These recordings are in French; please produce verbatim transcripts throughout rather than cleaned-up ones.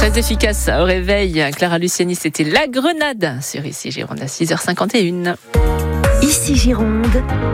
Très efficace au réveil. Clara Luciani, c'était La Grenade sur Ici Gironde à six heures cinquante et une. Ici Gironde.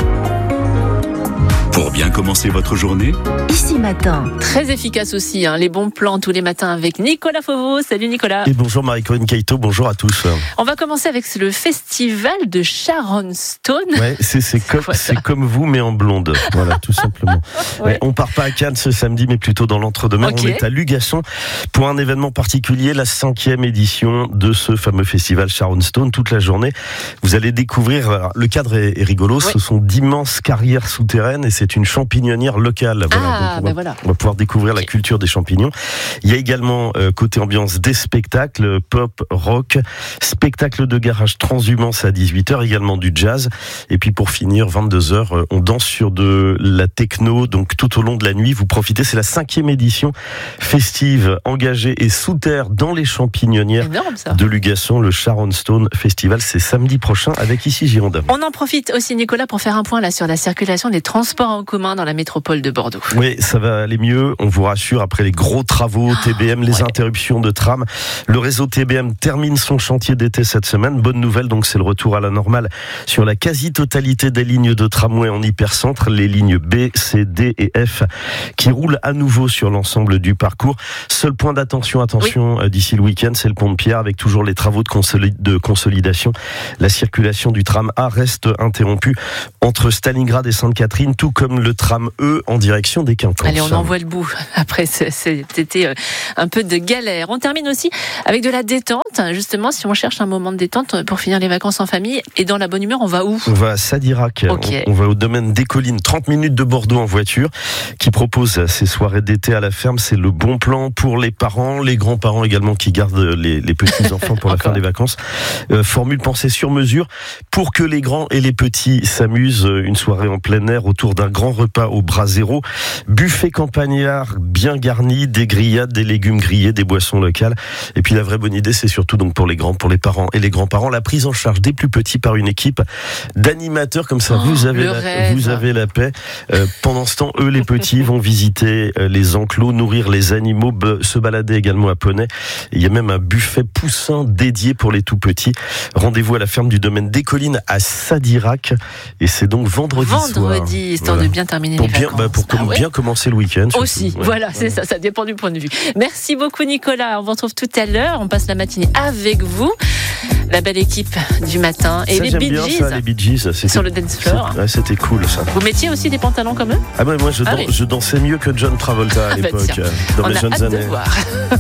Pour bien commencer votre journée, Ici Matin. Très efficace aussi, hein, les bons plans tous les matins avec Nicolas Fauveau. Salut Nicolas. Et bonjour Marie-Corinne Caïto, bonjour à tous. On va commencer avec le festival de Sharon Stone. Ouais, c'est, c'est, comme, c'est comme vous mais en blonde, voilà, tout simplement. Ouais. Ouais, on part pas à Cannes ce samedi mais plutôt dans l'Entre-deux-Mers. Okay. On est à Lugasson pour un événement particulier, la cinquième édition de ce fameux festival Sharon Stone. Toute la journée, vous allez découvrir, alors, le cadre est, est rigolo, ouais. Ce sont d'immenses carrières souterraines et c'est une champignonnière locale. Voilà. Ah, Donc on, ben va, voilà. on va pouvoir découvrir okay. la culture des champignons. Il y a également, euh, côté ambiance, des spectacles pop, rock, spectacle de garage transhumance à dix-huit heures, également du jazz. Et puis pour finir, vingt-deux heures, euh, on danse sur de la techno. Donc tout au long de la nuit, vous profitez. C'est la cinquième édition festive, engagée et sous terre dans les champignonnières énorme, ça. De Lugasson. Le Sharon Stone Festival, c'est samedi prochain avec Ici Gironde. On en profite aussi, Nicolas, pour faire un point là sur la circulation des transports en commun dans la métropole de Bordeaux. Oui, ça va aller mieux, on vous rassure, après les gros travaux T B M, les ouais. interruptions de tram. Le réseau T B M termine son chantier d'été cette semaine. Bonne nouvelle, donc c'est le retour à la normale sur la quasi-totalité des lignes de tramway en hypercentre, les lignes B, C, D et F qui roulent à nouveau sur l'ensemble du parcours. Seul point d'attention, attention, oui. d'ici le week-end, c'est le pont de Pierre avec toujours les travaux de, consoli- de consolidation. La circulation du tram A reste interrompue entre Stalingrad et Sainte-Catherine, tout comme le tram E en direction des Quinconces. Allez, on en voit le bout après cet été un peu de galère. On termine aussi avec de la détente. Justement, si on cherche un moment de détente pour finir les vacances en famille et dans la bonne humeur, on va où ? On va à Sadirac. Okay. On, on va au domaine des Collines, trente minutes de Bordeaux en voiture, qui propose ces soirées d'été à la ferme. C'est le bon plan pour les parents, les grands-parents également qui gardent les, les petits-enfants pour la fin des vacances. Euh, formule pensée sur mesure pour que les grands et les petits s'amusent. Une soirée en plein air autour d'un grand repas au brasero. Buffet campagnard bien garni, des grillades, des légumes grillés, des boissons locales. Et puis la vraie bonne idée, c'est surtout donc pour les grands, pour les parents et les grands-parents, la prise en charge des plus petits par une équipe d'animateurs comme ça. Oh, vous avez la, vous avez la paix. Euh, pendant ce temps, eux les petits vont visiter euh, les enclos, nourrir les animaux, be- se balader également à poney. Et il y a même un buffet poussin dédié pour les tout petits. Rendez-vous à la ferme du domaine des Collines à Sadirac. Et c'est donc vendredi, vendredi soir. Vendredi, histoire voilà. de bien terminer pour les bien, vacances. Bah, pour ah ouais. bien commencer le week-end. Aussi, ouais. voilà, c'est ça, ça dépend du point de vue. Merci beaucoup Nicolas, on vous retrouve tout à l'heure, on passe la matinée avec vous, la belle équipe du matin et ça, les Bee Gees, les Bee Gees sur le dance floor. Ouais, c'était cool ça. Vous mettiez aussi des pantalons comme eux ? Ah ouais, moi je, ah dan- oui. je dansais mieux que John Travolta à l'époque, ah bah, dans on mes a jeunes hâte années. De voir.